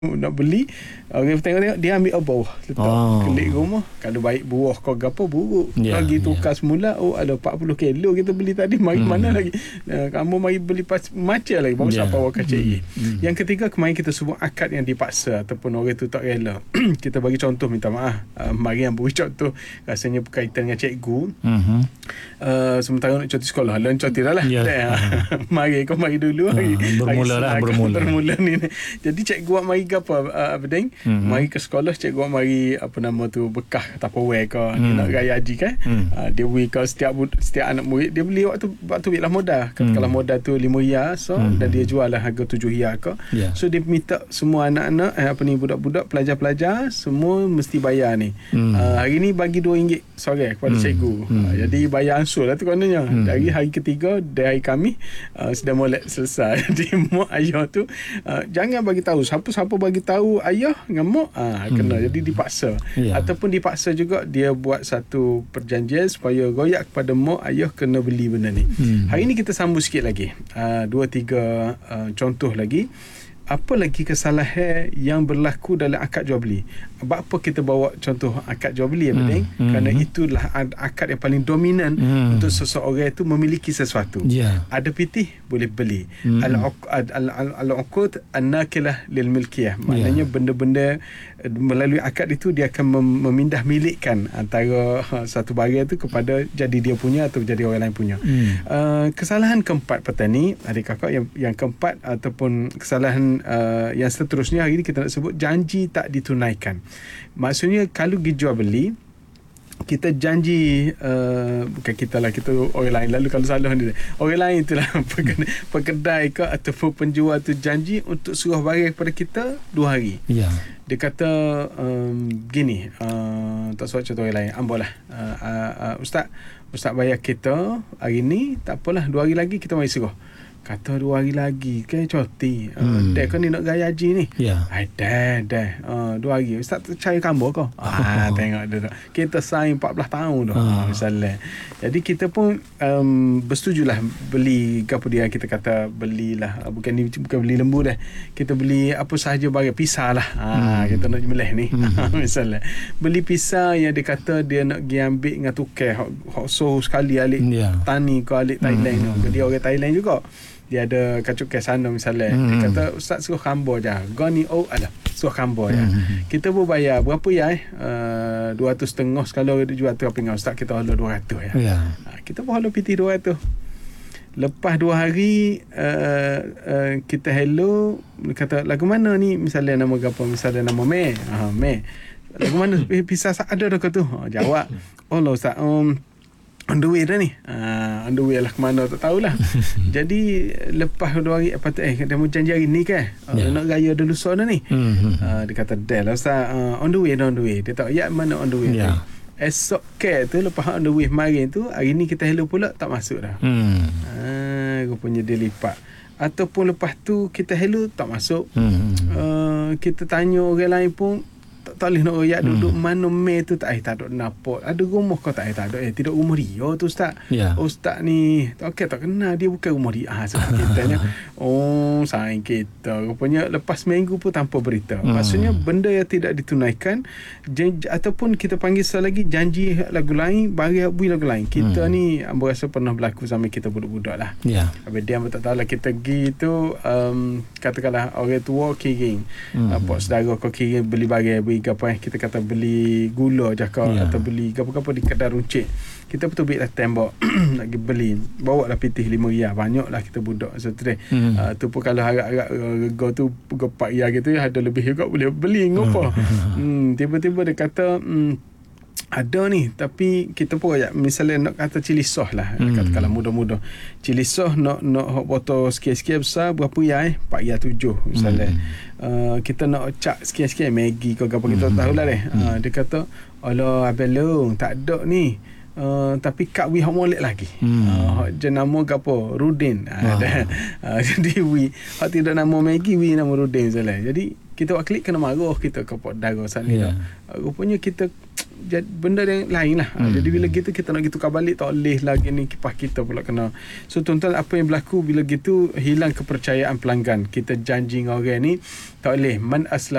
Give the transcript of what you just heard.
nak beli, orang tengok-tengok dia ambil bawah letak kelik rumah. Kalau baik buah kau gapo buruk, lagi tukar semula. Ada 40 kilo kita beli tadi, mari mana lagi, kamu mari beli macam lagi baru siapa awak kacau. Yang ketiga, kemarin kita sebut akad yang dipaksa ataupun orang tu tak rela. Kita bagi contoh, minta maaf, mari yang beri contoh rasanya berkaitan dengan cikgu. Sementara nak cuti sekolah, lain cuti dah lah. Mari kau mari dulu, bermula ni. Jadi cikgu mari apa deng, mari ke sekolah, cikgu mari bekah Tupperware ke, ni nak raya haji kan. Dia beri ke setiap anak murid, dia beli waktu bila modal. Kalau modal tu RM5, so dan dia jual lah harga RM7 ke. So dia minta semua anak-anak budak-budak, pelajar-pelajar semua mesti bayar ni. Hari ni bagi RM2 sore kepada cikgu. Jadi bayar ansur lah tu kononnya. Dari hari ketiga, dari hari Khamis sudah molek selesai. Jadi mak ayah tu jangan bagi tahu, siapa bagi tahu ayah dengan mak, kena. Jadi dipaksa. Ataupun dipaksa juga dia buat satu perjanjian supaya royak kepada mak ayah kena beli benda ni. Hari ni kita sambung sikit lagi, 2-3 contoh lagi. Apa lagi kesalahan yang berlaku dalam akad jual beli? Apa kita bawa contoh akad jual beli, kerana itulah akad yang paling dominan untuk seseorang itu memiliki sesuatu. Ada pitih, boleh beli. Al-uqud an-nakilah lil milkiyah. Maknanya benda-benda melalui akad itu dia akan memindah milikkan antara satu barang itu kepada jadi dia punya atau jadi orang lain punya. Kesalahan keempat petani, adik kakak, yang keempat ataupun kesalahan yang seterusnya hari ini kita nak sebut janji tak ditunaikan. Maksudnya kalau pergi jual beli, kita janji, bukan kita lah, kita orang lain. Lalu kalau salah ni, orang lain itulah pekedai ke ataupun penjual tu janji untuk suruh barang kepada kita 2 hari. Dia kata begini, tak sebut contoh orang lain, ambolah, Ustaz bayar kita hari ni, tak apalah 2 hari lagi kita mari suruh. Kata 2 hari lagi kan cuti. Dah kan ni nak gaya haji ni. Dah 2 hari. Ustaz cari gambar kau. Tengok dia. Kita sign 14 tahun dah. Misalnya. Jadi kita pun bersetujulah beli apa dia, kita kata belilah, bukan beli lembu dah. Kita beli apa sahaja barang, pisah lah. Kita nak meleh ni. Misalnya. Beli pisah yang dia kata dia nak pergi ambil dengan tukar hok so sekali alik tani ke alik Thailand tu. Dia orang Thailand juga. Dia ada kacuk ke sana misalnya. Dia kata Ustaz suruh khambar je. Gani suruh khambar je. Kita pun bayar berapa ya? 250 sekali dia jual tu apa dengan Ustaz, kita hala 200 ya. Kita pun hala PT 200. Lepas 2 hari kita hello, kata lagu mana ni, misalnya nama apa, misalnya nama Mei. Lagu mana pisah ada dah kata tu. Jawab, Allah Ustaz, on the way dah ni. On the way lah ke mana tak tahulah. Jadi lepas 2 hari dia mau janji hari ni kan, nak raya dulu dah ni. Dia kata dah lah Ustaz, on the way. Dia tahu mana on the way tu. Esok tu lepas on the way kemarin tu, hari ni kita hello pula tak masuk dah. Rupanya dia lipat. Ataupun lepas tu kita hello tak masuk. Kita tanya orang lain pun tak boleh nak royak duduk mana Mei tu, tak ada nampak. Ada rumah kau tak ada. Tidak rumah dia tu Ustaz. Ustaz ni tak kenal, dia bukan rumah dia. Sebab kita ni sayang kita. Rupanya lepas minggu pun tanpa berita. Maksudnya benda yang tidak ditunaikan, ataupun kita panggil lagi janji lagu lain, bagi lagu lain. Kita ni ambo rasa pernah berlaku sama kita budak-budak lah. Habis dia tak tahu lah, kita pergi tu katakanlah orang tua kiring, pak saudara kau kiring beli barang, beli apa kita kata beli gula je kau, atau beli apa-apa di kedai runcit. Kita betul beli tembak nak pergi beli, bawa lah pitih RM5, banyak lah kita budak seterusnya. Tu pun kalau harap-harap rega tu RM4 gitu, ada lebih juga boleh beli ngopo. Tiba-tiba dia kata ada ni, tapi kita pun misalnya nak kata cili sos lah, katakanlah mudah-mudah cili sos nak hok botol sikit-sikit besar berapa ya RM4.7 misalnya. Kita nak cak sikit-sikit Maggi ke apa, kita tahulah deh. Dia kata alah abang long tak ada ni, tapi kak wi hok molek lagi. Jenama gapo Rudin. Jadi wi hok tidak nama Maggi, wi nama Rudin misalnya. Jadi kita buat klik kena marah kita ke pot darah saat ni. Rupanya kita benda yang lain lah. Jadi bila gitu kita nak tukar balik, tak boleh lagi ni kipas kita pula kena. So tuan-tuan, apa yang berlaku bila gitu, hilang kepercayaan pelanggan. Kita janji dengan orang ni, tak boleh. Man